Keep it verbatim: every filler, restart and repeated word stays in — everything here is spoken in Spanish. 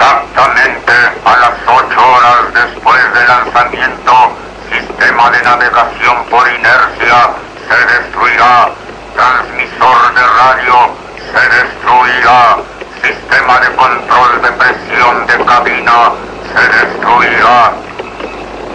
Exactamente a las ocho horas después del lanzamiento, sistema de navegación por inercia se destruirá. Transmisor de radio se destruirá. Sistema de control de presión de cabina se destruirá.